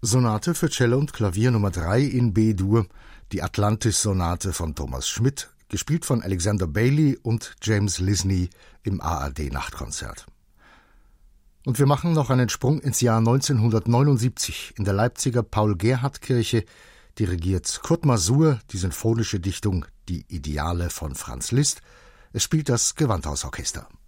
Sonate für Cello und Klavier Nummer 3 in B-Dur, die Atlantis-Sonate von Thomas Schmidt, gespielt von Alexander Bailey und James Lisney im ARD-Nachtkonzert. Und wir machen noch einen Sprung ins Jahr 1979. In der Leipziger Paul-Gerhardt-Kirche dirigiert Kurt Masur die sinfonische Dichtung Die Ideale von Franz Liszt. Es spielt das Gewandhausorchester.